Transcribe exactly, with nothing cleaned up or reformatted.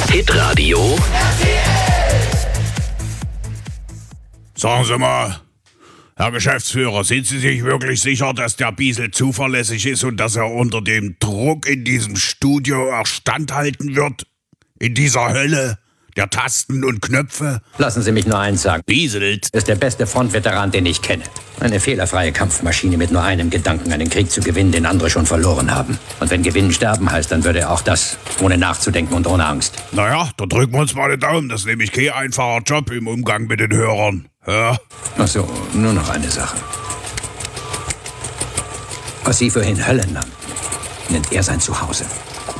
Hitradio. Sagen Sie mal, Herr Geschäftsführer, sind Sie sich wirklich sicher, dass der Biesel zuverlässig ist und dass er unter dem Druck in diesem Studio auch standhalten wird? In dieser Hölle der Tasten und Knöpfe? Lassen Sie mich nur eins sagen. Bieselt ist der beste Frontveteran, den ich kenne. Eine fehlerfreie Kampfmaschine mit nur einem Gedanken, einen Krieg zu gewinnen, den andere schon verloren haben. Und wenn Gewinnen sterben heißt, dann würde er auch das, ohne nachzudenken und ohne Angst. Naja, da drücken wir uns mal den Daumen. Das ist nämlich kein einfacher Job im Umgang mit den Hörern. Ja? Ach so, nur noch eine Sache. Was Sie vorhin Hölle nannten, nennt er sein Zuhause.